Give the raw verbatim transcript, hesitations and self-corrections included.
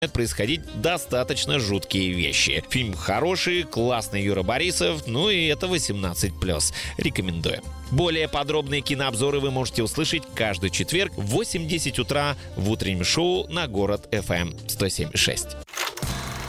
происходить достаточно жуткие вещи. Фильм хороший, классный Юра Борисов, ну и это восемнадцать плюс. Рекомендую. Более подробные кинообзоры вы можете услышать каждый четверг в восемь десять утра в утреннем шоу на Город эф эм сто семь и шесть.